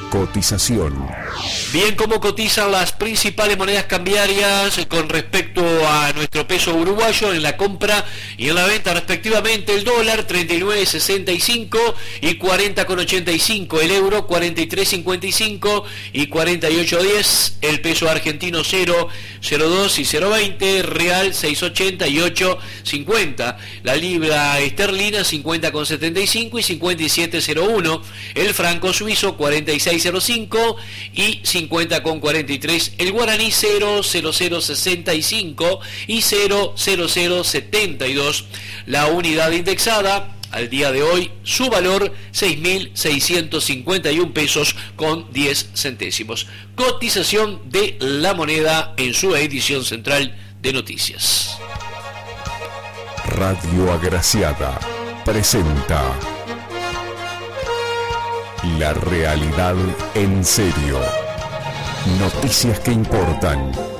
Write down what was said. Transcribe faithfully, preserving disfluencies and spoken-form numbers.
Cotización. Bien, ¿cómo cotizan las principales monedas cambiarias con respecto a nuestro peso uruguayo en la compra y en la venta respectivamente? El dólar treinta y nueve sesenta y cinco y cuarenta ochenta y cinco, el euro cuarenta y tres cincuenta y cinco y cuarenta y ocho diez, el peso argentino cero, cero dos y cero veinte, real seis ochenta y ocho cincuenta, la libra esterlina cincuenta setenta y cinco y cincuenta y siete cero uno, el franco suizo cuarenta y seis cero cinco y cincuenta cuarenta y tres, el guaraní cero cero cero sesenta y cinco y cero cero cero setenta y dos, la unidad indexada al día de hoy, su valor seis mil seiscientos cincuenta y un pesos con diez centésimos. Cotización de la moneda en su edición central de noticias. Radio Agraciada presenta La realidad en serio. Noticias que importan